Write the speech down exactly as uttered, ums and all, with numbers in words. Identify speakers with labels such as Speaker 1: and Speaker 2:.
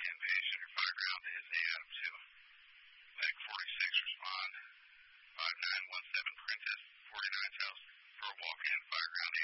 Speaker 1: walk-in patient. Your fire ground is A Adam two. Medic forty-six respond. five nine one seven Prentice, forty-ninth house for a walk-in fire ground